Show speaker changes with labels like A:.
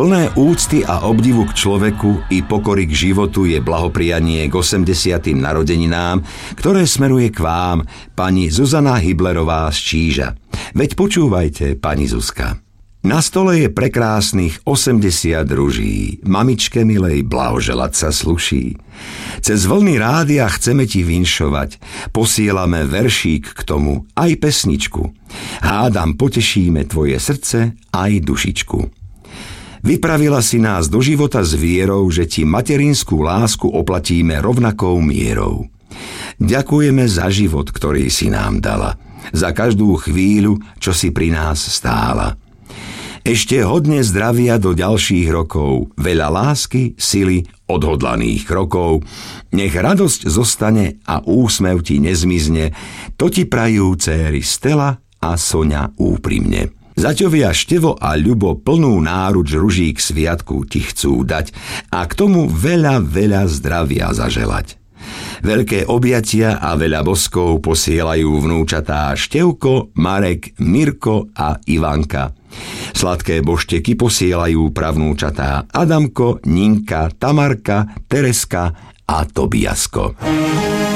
A: Plné úcty a obdivu k človeku i pokory k životu je blahoprianie k 80. narodeninám, ktoré smeruje k vám, pani Zuzana Hyblerová z Číža. Veď počúvajte, pani Zuzka. Na stole je prekrásnych 80 ruží, mamičke milej blahoželať sa sluší. Cez vlny rádia chceme ti vinšovať, posielame veršík k tomu, aj pesničku. Hádam, potešíme tvoje srdce, aj dušičku. Vypravila si nás do života s vierou, že ti materinskú lásku oplatíme rovnakou mierou. Ďakujeme za život, ktorý si nám dala, za každú chvíľu, čo si pri nás stála. Ešte hodne zdravia do ďalších rokov, veľa lásky, sily, odhodlaných krokov. Nech radosť zostane a úsmev ti nezmizne, to ti prajú céry Stella a Soňa úprimne. Zaťovia Števo a Ľubo plnú náruč ruží k sviatku ti chcú dať a k tomu veľa, veľa zdravia zaželať. Veľké objatia a veľa boskov posielajú vnúčatá Števko, Marek, Mirko a Ivanka. Sladké bošteky posielajú pravnúčatá Adamko, Ninka, Tamarka, Tereska a Tobiasko.